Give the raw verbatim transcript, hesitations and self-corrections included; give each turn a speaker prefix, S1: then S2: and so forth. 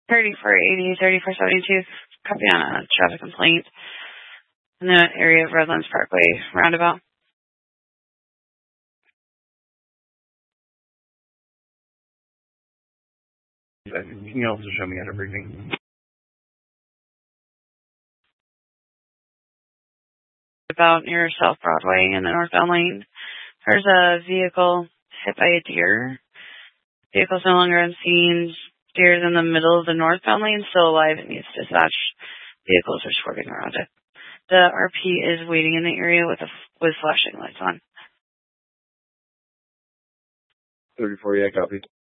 S1: thirty-four eighty, thirty-four seventy-two, copy on a traffic complaint in the area of Redlands Parkway roundabout.
S2: You can also show me out everything.
S1: About near South Broadway in the northbound lane. There's a vehicle hit by a deer. Vehicle's no longer on scene. Deer's in the middle of the northbound lane, still alive. It needs dispatch. Vehicles are swerving around it. The R P is waiting in the area with a, with flashing lights on.
S2: thirty-four, yeah, copy.